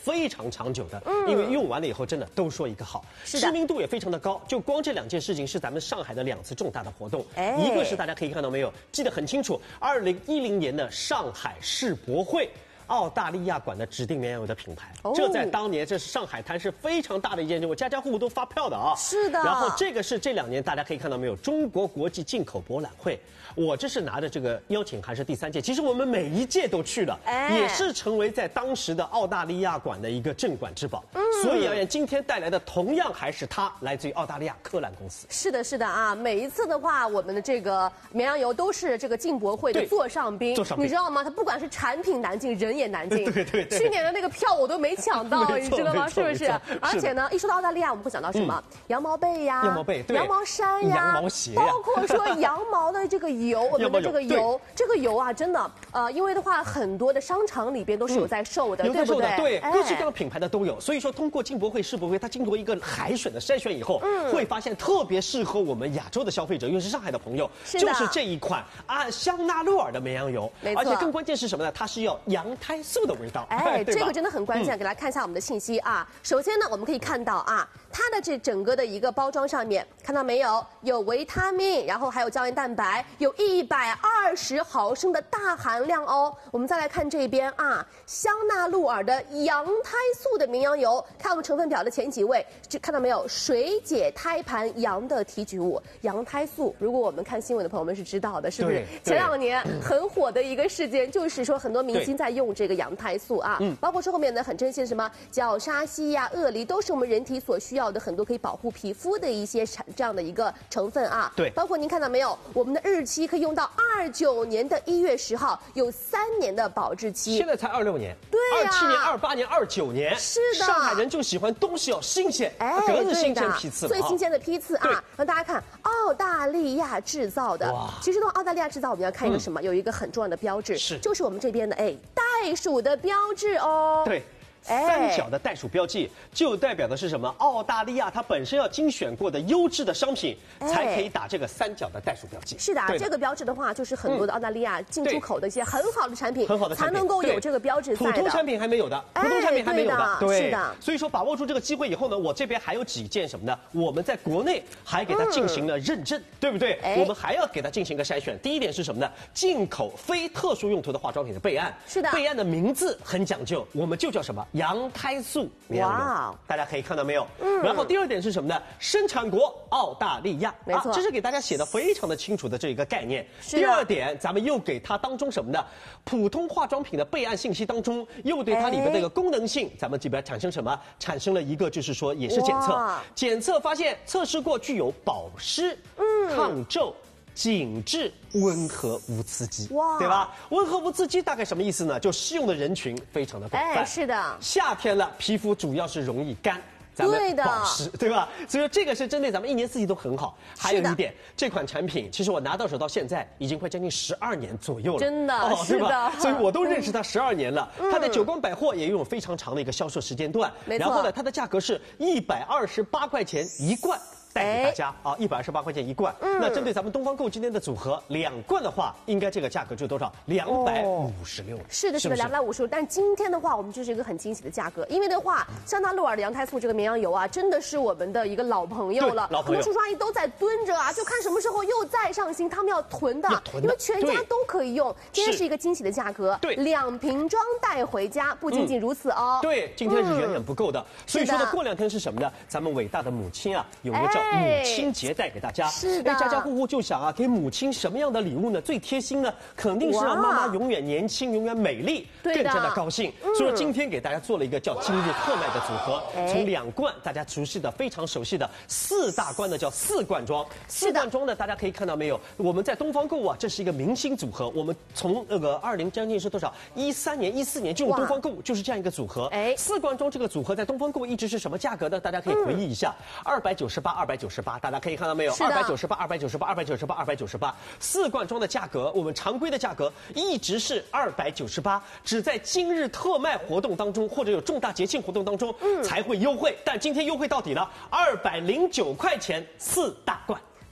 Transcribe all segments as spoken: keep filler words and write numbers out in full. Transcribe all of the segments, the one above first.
非常长久的，嗯，因为用完了以后真的都说一个好，知名度也非常的高。就光这两件事情是咱们上海的两次重大的活动，哎，一个是大家可以看到没有，记得很清楚，二零一零年的上海世博会。澳大利亚馆的指定绵羊油的品牌，哦、这在当年这是上海滩是非常大的一件任务，家家户户都发票的啊。 是的。 然后这个是这两年大家可以看到没有，中国国际进口博览会，我这是拿着这个邀请函是第三届，其实我们每一届都去了，哎、也是成为在当时的澳大利亚馆的一个镇馆之宝。嗯。所以而言，今天带来的同样还是它，来自于澳大利亚科兰公司。 是的，是的啊，每一次的话，我们的这个绵羊油都是这个进博会的座上宾， 座上宾， 你知道吗？它不管是产品难进，人也难进。 对对。 去年的那个票我都没抢到，你知道吗？是不是？而且呢，一说到澳大利亚，我们会想到什么？羊毛被呀， 羊毛被，对， 羊毛衫呀， 羊毛鞋， 包括说羊毛的这个油，我们的这个油，这个油啊，真的，呃，因为的话，很多的商场里边都是有在售的，对不对？ 对，各式各样品牌的都有。所以说，通过进博会、世博会，它经过一个海选的筛选以后，会发现特别适合我们亚洲的消费者，尤其是上海的朋友，就是这一款啊香纳洛尔的绵羊油，而且更关键是什么呢？它是要羊胎素的味道， 哎，这个真的很关键，给大家看一下我们的信息啊。首先呢，我们可以看到啊，它的这整个的一个包装上面，看到没有？有维他命，然后还有胶原蛋白，有一百二十毫升的大含量哦。我们再来看这边啊，香纳露尔的羊胎素的绵羊油，看我们成分表的前几位，就看到没有？水解胎盘羊的提取物，羊胎素。如果我们看新闻的朋友们是知道的，是不是？前两年很火的一个事件，就是说很多明星在用这个羊胎素啊，嗯，包括说后面呢很珍惜的什么角鲨烯呀、鳄梨，都是我们人体所需要的很多可以保护皮肤的一些这样的一个成分啊。 对， 包括您看到没有，我们的日期可以用到二九年的一月十号，有三年的保质期。 现在才二六年， 对呀、 啊，二七年、二八年、二九年， 是的。 上海人就喜欢东西要新鲜， 哎， 可是新鲜批次， 最新鲜的批次啊，让大家看澳大利亚制造的。其实呢，澳大利亚制造我们要看一个什么？嗯、有一个很重要的标志， 是就是我们这边的哎袋鼠的标志哦。 对。三角的袋鼠标记就代表的是什么？澳大利亚它本身要精选过的优质的商品，才可以打这个三角的袋鼠标记。 是的，这个标志的话，就是很多的澳大利亚进出口的一些很好的产品，很好的才能够有这个标志在的。 普通产品还没有的，普通产品还没有的， 对，是的。 所以说把握住这个机会以后呢，我这边还有几件什么呢？我们在国内还给它进行了认证，对不对？我们还要给它进行一个筛选。第一点是什么呢？进口非特殊用途的化妆品的备案。 是的， 备案的名字很讲究，我们就叫什么？羊胎素。绵羊油，大家可以看到没有？嗯。然后第二点是什么呢？生产国澳大利亚， 没错， 啊、这是给大家写的非常的清楚的这一个概念。第二点，咱们又给它当中什么呢？普通化妆品的备案信息当中，又对它里面这个功能性，咱们这边产生什么？产生了一个就是说也是检测，检测发现测试过具有保湿、嗯、抗皱。紧致、温和无刺激，哇，对吧？温和无刺激大概什么意思呢？就适用的人群非常的广泛。 哎，是的。 夏天了，皮肤主要是容易干。咱们保湿，对吧？所以说这个是针对咱们一年四季都很好。还有一点，这款产品其实我拿到手到现在已经快将近十二年左右了， 真的，哦、 是吧？所以我都认识它十二年了。嗯、它在九光百货也拥有非常长的一个销售时间段。 没错。 然后呢，它的价格是一百二十八块钱一罐。带给大家啊，一百二十八块钱一罐。嗯，那针对咱们东方购今天的组合，两罐的话，应该这个价格就多少？两百五十六。 是的，是的，两百五十六。但今天的话，我们就是一个很惊喜的价格，因为的话，香纳露尔的羊胎素这个绵羊油啊，真的是我们的一个老朋友了。 老朋友， 很多叔叔阿姨都在蹲着啊，就看什么时候又再上新，他们要囤的， 囤的因为全家都可以用。今天是一个惊喜的价格， 对， 两瓶装带回家。不仅仅如此哦， 嗯、对，今天是远远不够的。嗯、所以说呢，过两天是什么呢？咱们伟大的母亲啊，有一个叫母亲节。带给大家， 是的， 家家户户就想啊，给母亲什么样的礼物呢？最贴心呢，肯定是让妈妈永远年轻、永远美丽，更加的高兴。嗯、所以说今天给大家做了一个叫今日特卖的组合，哎、从两罐大家熟悉的、非常熟悉的四大罐的叫四罐装，四罐装呢，大家可以看到没有？我们在东方购物啊，这是一个明星组合。我们从那个二零将近是多少？一三年、一四年进入东方购物就是这样一个组合。哎，四罐装这个组合在东方购物一直是什么价格呢？大家可以回忆一下，二百九十八，二百九十八，大家可以。看到没有？二百九十八，二百九十八，二百九十八，二百九十八，四罐装的价格，我们常规的价格一直是二百九十八，只在今日特卖活动当中或者有重大节庆活动当中、嗯、才会优惠，但今天优惠到底了，二百零九块钱四大罐。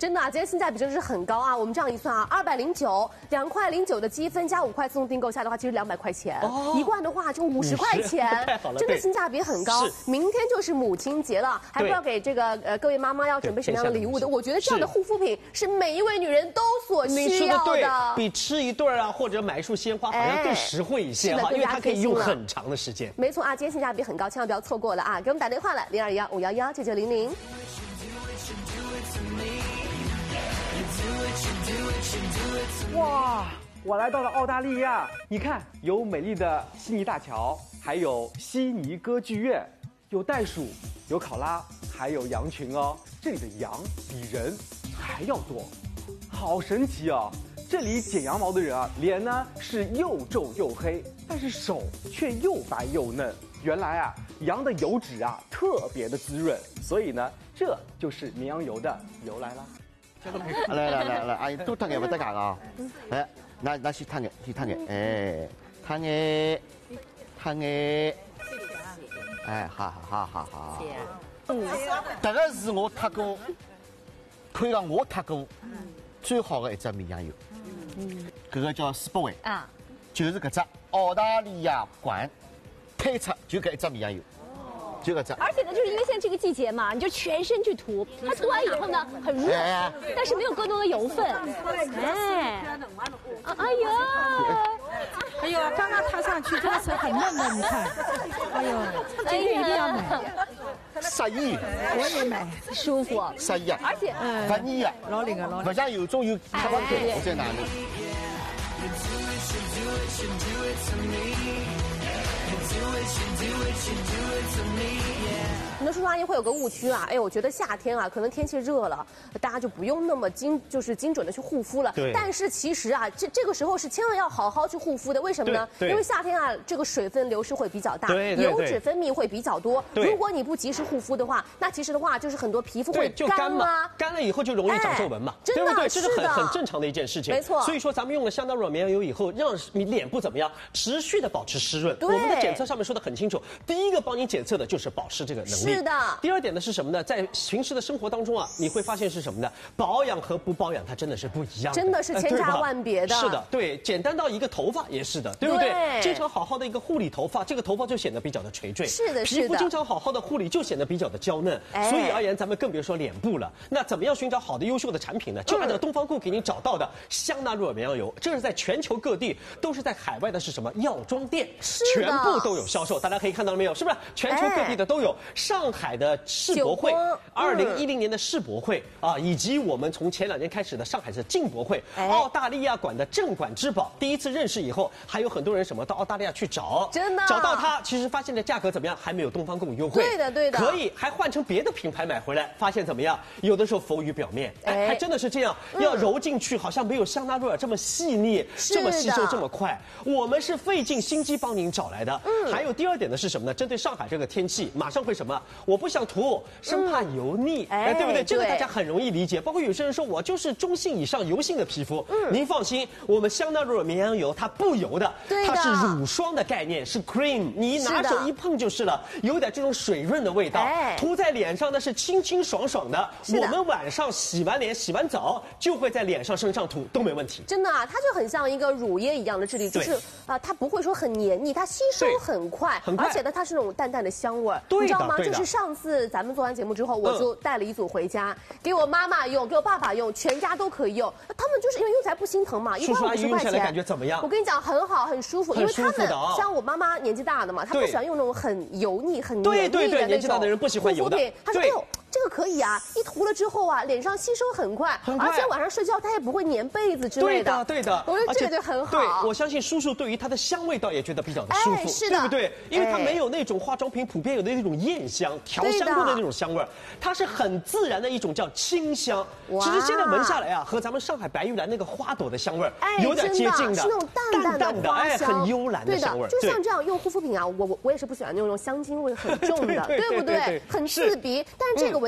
真的啊，今天性价比真的是很高啊！我们这样一算啊，二百零九，两块零九的积分加五块自动订购下的话，其实两百块钱，哦、一罐的话就五十块钱， 太好了， 真的性价比很高。明天就是母亲节了，还不知道给这个呃各位妈妈要准备什么样的礼物的？我觉得这样的护肤品是每一位女人都所需要的， 的比吃一顿啊或者买一束鲜花好像更实惠一些哈，因为它可以用很长的时间。 没错啊，今天性价比很高，千万不要错过了啊！给我们打电话来，零二幺五幺幺九九零零。 哇，我来到了澳大利亚，你看，有美丽的悉尼大桥，还有悉尼歌剧院，有袋鼠，有考拉，还有羊群哦。这里的羊比人还要多，好神奇哦！这里剪羊毛的人啊，脸呢是又皱又黑，但是手却又白又嫩。原来啊，羊的油脂啊特别的滋润，所以呢，这就是绵羊油的由来啦。 来来来来，阿姨多烫眼不得干啊！哎，那那先烫眼，先烫眼，哎，烫眼，烫眼，哎，好好好好好。嗯，这个是我烫过，可以讲我烫过最好的一只绵羊油。嗯，这个叫斯伯维啊，就是搿只澳大利亚馆推出就搿一只绵羊油。就搿只， 而且呢，就是因为现在这个季节嘛，你就全身去涂，它涂完以后呢，很润，哎、但是没有更多的油分。哎，啊，哎呦， 哎呦，刚刚踏上去真的是很嫩的，你看，哎呦，今天一定要买。 适宜， 我也买， 舒服， 适宜啊， 而且不腻啊， 老领啊，老领， 不像有种有塌方腿，我在哪里？ 很多叔叔阿姨会有个误区啊，哎，我觉得夏天啊，可能天气热了，大家就不用那么精，就是精准的去护肤了。 对。 但是其实啊，这这个时候是千万要好好去护肤的。为什么呢？因为夏天啊，这个水分流失会比较大， 对对对， 油脂分泌会比较多。如果你不及时护肤的话，那其实的话就是很多皮肤会干啊， 干了以后就容易长皱纹嘛， 对不对？这是很很正常的一件事情。 没错。 所以说咱们用了香奈儿绵羊油以后，让你脸部怎么样，持续的保持湿润。我们的检测上面说的很清楚，第一个帮你检测的就是保湿这个能力。 是的。 第二点呢是什么呢？在平时的生活当中啊，你会发现是什么呢？保养和不保养它真的是不一样的， 真的是千差万别的。 是的，对，简单到一个头发也是的，对不对？经常好好的一个护理头发，这个头发就显得比较的垂坠。 是的，是的。 皮肤经常好好的护理，就显得比较的娇嫩。所以而言，咱们更别说脸部了。那怎么样寻找好的优秀的产品呢？就按照东方顾给您找到的香奈儿绵羊油，这是在全球各地都是在海外的是什么药妆店，全部都有销售。大家可以看到了没有？是不是？全球各地的都有。上海的世博会，二零一零年的世博会啊，以及我们从前两年开始的上海的进博会，澳大利亚馆的镇馆之宝，第一次认识以后，还有很多人什么到澳大利亚去找， 真的找到它，其实发现的价格怎么样，还没有东方供优惠。 对的，对的， 可以还换成别的品牌买回来，发现怎么样？有的时候浮于表面，哎，还真的是这样，要揉进去，好像没有香奈儿这么细腻，这么吸收这么快。我们是费尽心机帮您找来的。嗯，还有第二点呢是什么呢？针对上海这个天气，马上会什么？我不想涂，生怕油腻，哎，对不对？这个大家很容易理解。包括有些人说我就是中性以上油性的皮肤，嗯，您放心，我们香奈儿绵羊油它不油的，它是乳霜的概念，是 cream， 你一拿手一碰就是了，有点这种水润的味道，哎，涂在脸上呢是清清爽爽的。我们晚上洗完脸、洗完澡就会在脸上、身上涂，都没问题。 真的啊，它就很像一个乳液一样的质地，就是啊，它不会说很黏腻，它吸收很快， 很快， 而且呢，它是那种淡淡的香味儿， 你知道吗？就是上次咱们做完节目之后，我就带了一组回家，给我妈妈用，给我爸爸用，全家都可以用。他们就是因为用起来不心疼嘛，一罐五十块钱， 感觉怎么样？ 我跟你讲，很好，很舒服，因为他们像我妈妈年纪大的嘛，她不喜欢用那种很油腻、很黏腻的那种。 年纪大的人不喜欢油的。 她说：“哎呦，这个可以啊，一涂了之后啊，脸上吸收很快，而且晚上睡觉它也不会粘被子之类的。” 对的，对的。 我觉得这个就很好。 对，我相信叔叔对于它的香味道也觉得比较的舒服， 是的， 对不对？因为它没有那种化妆品普遍有的那种艳香、调香过的那种香味，它是很自然的一种叫清香。其实现在闻下来啊，和咱们上海白玉兰那个花朵的香味有点接近的， 是那种淡淡的花香， 很幽兰的香味。 就像这样用护肤品啊，我我我也是不喜欢那种香精味很重的，对不对？很刺鼻。但是这个闻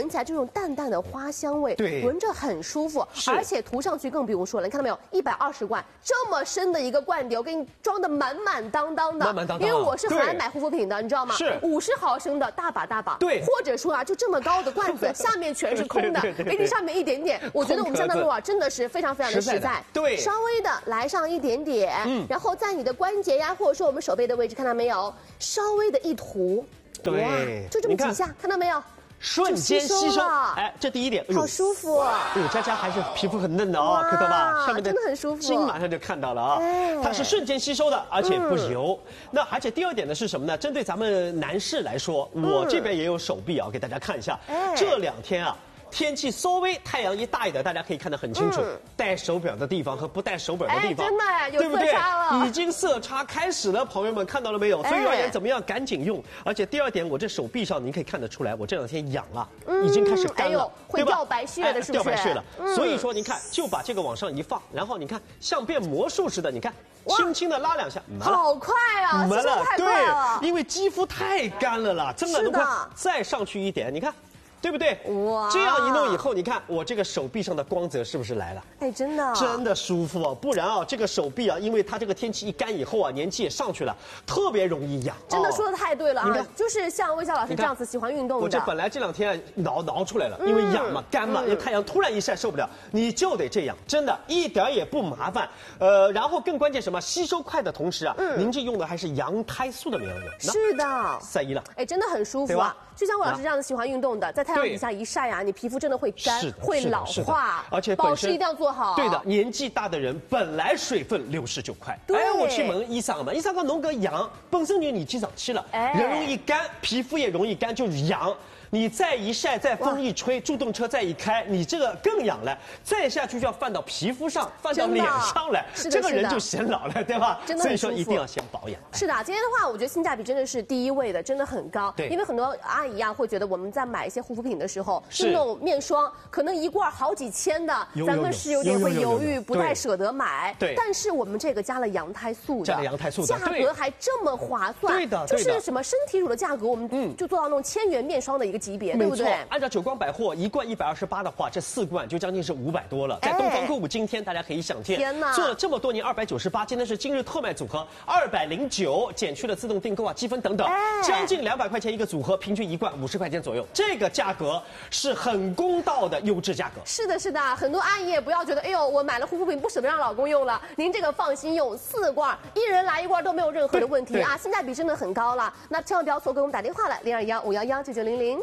闻起来这种淡淡的花香味， 对， 闻着很舒服，而且涂上去更不用说了，你看到没有？一百二十罐这么深的一个罐底，我给你装的满满当当的， 满满当当。 因为我是很爱买护肤品的，你知道吗？ 是五十毫升的大把大把， 对， 或者说啊，就这么高的罐子，下面全是空的，给你上面一点点。我觉得我们香奈露啊，真的是非常非常的实在， 对， 稍微的来上一点点，嗯，然后在你的关节呀，或者说我们手背的位置，看到没有？稍微的一涂， 对， 就这么几下，看到没有？ 瞬间吸收，哎，这第一点， 好舒服。 哎呦，佳佳还是皮肤很嫩的哦，看到吧？上面的真的很舒服， 筋马上就看到了啊，它是瞬间吸收的，而且不油。那而且第二点呢是什么呢？针对咱们男士来说，我这边也有手臂啊，给大家看一下，这两天啊。天气稍微太阳一大一点，大家可以看得很清楚，嗯、戴手表的地方和不戴手表的地方， 哎、真的有色差了，对不对？已经色差开始了，朋友们看到了没有？所以而言怎么样，赶紧用。而且第二点，我这手臂上您可以看得出来，我这两天痒了，嗯、已经开始干了， 哎、会掉白屑的，是不是？ 掉白屑了。嗯、所以说，您看，就把这个往上一放，然后你看像变魔术似的，你看，轻轻的拉两下， 好快啊！ 没了， 太快了， 对，因为肌肤太干了啦，真的都快再上去一点，你看。对不对？哇！这样一弄以后，你看我这个手臂上的光泽是不是来了？ 哎，真的， 真的舒服啊！不然啊，这个手臂啊，因为它这个天气一干以后啊，年纪也上去了，特别容易痒。 真的说的太对了啊！就是像魏笑老师这样子喜欢运动的， 我这本来这两天挠挠出来了，因为痒嘛、干嘛，因为太阳突然一晒受不了，你就得这样，真的一点也不麻烦。呃，然后更关键什么？吸收快的同时啊，您这用的还是羊胎素的面油。 是的， 晒衣了， 哎，真的很舒服啊！就像魏老师这样子喜欢运动的，在太阳底下一晒啊，你皮肤真的会干，会老化， 而且保湿一定要做好。 对的，年纪大的人本来水分六十九块，哎，我去问医生嘛，医生讲侬个痒本身就年纪上去了，人容易干，皮肤也容易干，就是痒。你再一晒，再风一吹，助动车再一开，你这个更痒了。再下去就要泛到皮肤上，泛到脸上来，这个人就显老了，对吧？ 真的， 所以说一定要先保养。 是的，今天的话，我觉得性价比真的是第一位的，真的很高。 对， 因为很多阿姨啊会觉得我们在买一些护肤品的时候，是那种面霜，可能一罐好几千的，咱们是有点会犹豫，不太舍得买。 对， 但是我们这个加了羊胎素的， 加了羊胎素的， 价格还这么划算。 对的， 就是什么身体乳的价格，我们就做到那种千元面霜的一个级别，对不对？ 按照久光百货一罐一百二十八的话，这四罐就将近是五百多了。在东方购物今天大家可以享天， 天哪， 做了这么多年二百九十八，今天是今日特卖组合二百零九，减去了自动订购啊、积分等等，将近两百块钱一个组合，平均一罐五十块钱左右，这个价格是很公道的优质价格。 是的，是的，很多阿姨也不要觉得，哎呦，我买了护肤品不舍得让老公用了，您这个放心用，四罐，一人来一罐都没有任何的问题啊，性价比真的很高了。那千万不要错过，给我们打电话来零二幺五幺幺九九零零。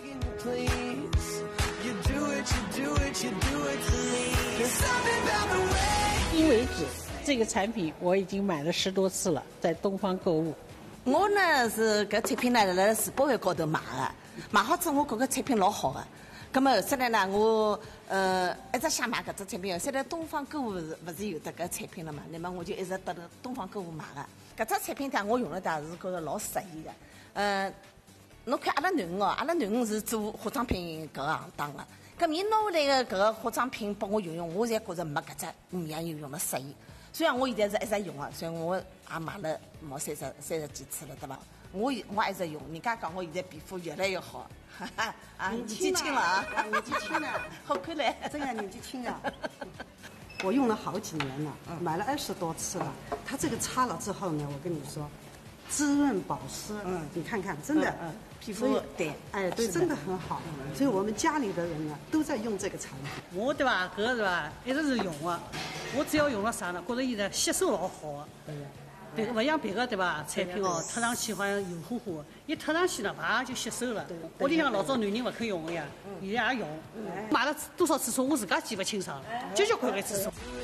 因为止这个产品我已经买了十多次了，在东方购物。 我呢是搿产品呢辣世博会高头买的，买好之后我觉着产品老好的。咁么后头来呢，我呃一直想买搿只产品，现在东方购物是勿是有得搿产品了嘛？那么我就一直到东方购物买的。搿只产品呢，我用了的是觉着老适意的。呃，侬看阿拉囡恩哦，阿拉囡恩是做化妆品搿行当的。咁伊拿下来的搿个化妆品帮我用用，我侪觉着没搿只五样有用了适意。虽然我现在是一直用啊，所以我也买了毛三十三十几次了，对伐？我我也一直用，人家讲我现在皮肤越来越好。哈哈啊，年纪轻了啊， 年纪轻了， 好看嘞， 真的年纪轻了。我用了好几年了，买了二十多次了。它这个擦了之后呢，我跟你说，滋润保湿，嗯，你看看，真的， 嗯，皮肤对， 哎，对，真的很好。所以我们家里的人呢，都在用这个产品。 我对吧，搿是吧，一直是用的。我只要用了啥呢？觉得伊呢吸收老好的。对，不像别个对吧？产品哦，涂上去好像油乎乎，一涂上去了，啪就吸收了。屋里向老早男人不肯用的呀，现在也用。买了多少次数，我自家记不清爽了，交交关关次数。